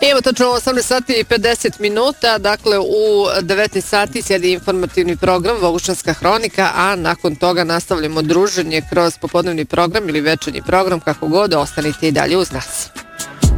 Evo točno 18 sati i 50 minuta, dakle u 19 sati slijedi informativni program Vogušanska hronika, a nakon toga nastavljamo druženje kroz popodnevni program ili večernji program, kako god, ostanite i dalje uz nas.